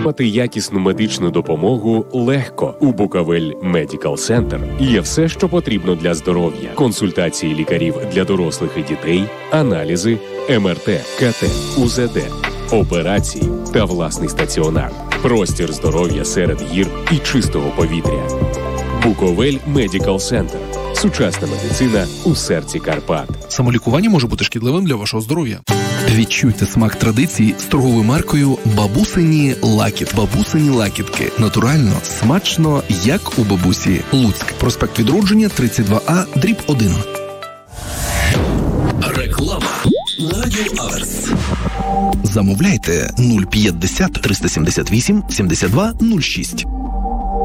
Отримати якісну медичну допомогу легко. У Буковель Medical Center є все, що потрібно для здоров'я. Консультації лікарів для дорослих і дітей, аналізи, МРТ, КТ, УЗД, операції та власний стаціонар. Простір здоров'я серед гір і чистого повітря. Буковель Medical Center. Сучасна медицина у серці Карпат. Самолікування може бути шкідливим для вашого здоров'я. Відчуйте смак традицій з торговою маркою «Бабусині Лакіт». Бабусині лакітки. Натурально, смачно, як у бабусі. Луцьк. Проспект Відродження, 32А, дріб 1. Реклама на Радіо Аверс. Замовляйте 050 378 72 06.